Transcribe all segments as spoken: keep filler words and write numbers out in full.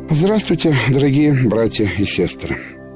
Здравствуйте, дорогие братья и сестры.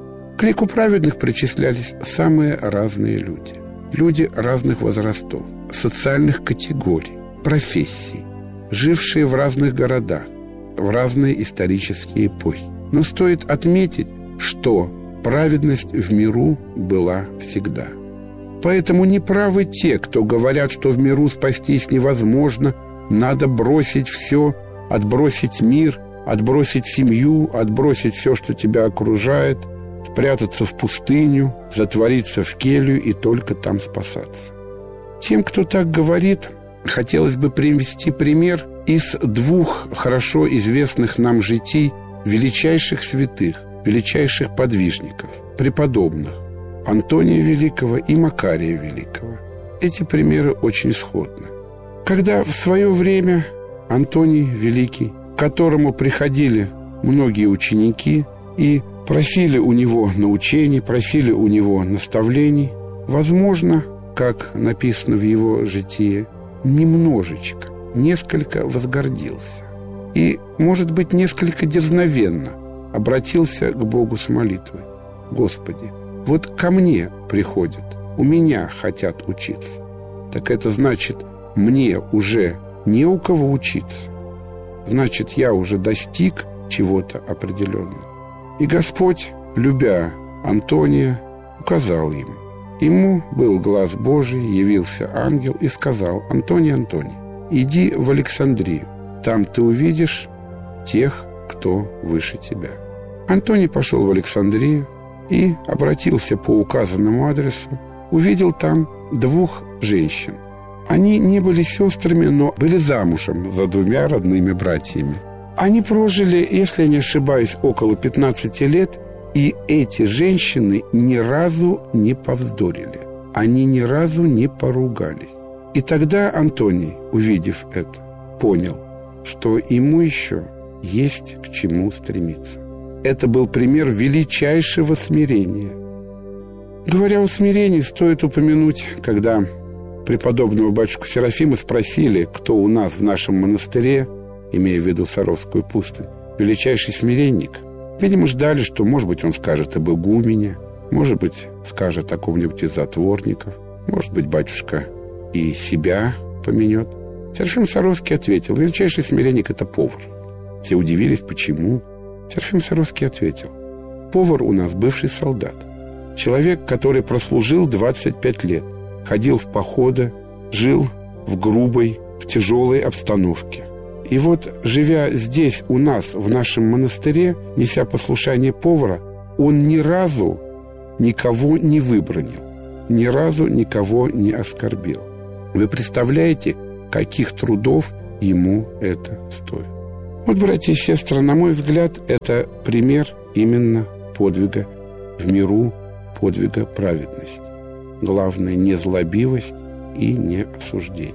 К лику праведных причислялись самые разные люди. Люди разных возрастов, социальных категорий, профессий, жившие в разных городах, в разные исторические эпохи. Но стоит отметить, что праведность в миру была всегда. Поэтому неправы те, кто говорят, что в миру спастись невозможно, надо бросить все, отбросить мир, отбросить семью, отбросить все, что тебя окружает, спрятаться в пустыню, затвориться в келью и только там спасаться. Тем, кто так говорит, хотелось бы привести пример из двух хорошо известных нам житий величайших святых, величайших подвижников, преподобных Антония Великого и Макария Великого. Эти примеры очень сходны. Когда в свое время Антоний Великий, к которому приходили многие ученики и просили у него научений, просили у него наставлений, возможно, как написано в его житии, немножечко, несколько возгордился и, может быть, несколько дерзновенно обратился к Богу с молитвой: «Господи, вот ко мне приходят, у меня хотят учиться. Так это значит, мне уже не у кого учиться. Значит, я уже достиг чего-то определенного». И Господь, любя Антония, указал ему. Ему был глаз Божий, явился ангел и сказал: «Антоний, Антоний, иди в Александрию, там ты увидишь тех, кто выше тебя». Антоний пошел в Александрию и обратился по указанному адресу, увидел там двух женщин. Они не были сестрами, но были замужем за двумя родными братьями. Они прожили, если я не ошибаюсь, около пятнадцати лет, и эти женщины ни разу не повздорили. Они ни разу не поругались. И тогда Антоний, увидев это, понял, что ему еще есть к чему стремиться. Это был пример величайшего смирения. Говоря о смирении, стоит упомянуть, когда преподобного батюшку Серафима спросили, кто у нас в нашем монастыре, имея в виду Саровскую пустынь, величайший смиренник. Видимо, ждали, что, может быть, он скажет об игумене, может быть, скажет о ком-нибудь из затворников, может быть, батюшка и себя помянет. Серафим Саровский ответил: величайший смиренник – это повар. Все удивились, почему. Серафим Саровский ответил: повар у нас бывший солдат, человек, который прослужил двадцать пять лет, ходил в походы, жил в грубой, в тяжелой обстановке. И вот, живя здесь у нас, в нашем монастыре, неся послушание повара, он ни разу никого не выбранил, ни разу никого не оскорбил. Вы представляете, каких трудов ему это стоит? Вот, братья и сестры, на мой взгляд, это пример именно подвига в миру, подвига праведности. Главное, не злобивость и не осуждение.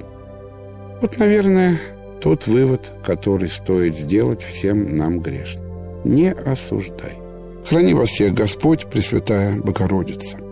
Вот, наверное, тот вывод, который стоит сделать всем нам грешным. Не осуждай. Храни вас всех Господь, Пресвятая Богородица.